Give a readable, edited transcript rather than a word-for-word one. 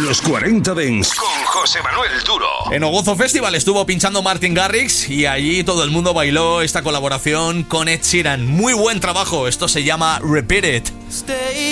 Los 40 Dents con José Manuel Duro. En Ogozo Festival estuvo pinchando Martin Garrix y allí todo el mundo bailó esta colaboración con Ed Sheeran. Muy buen trabajo, esto se llama Repeat It.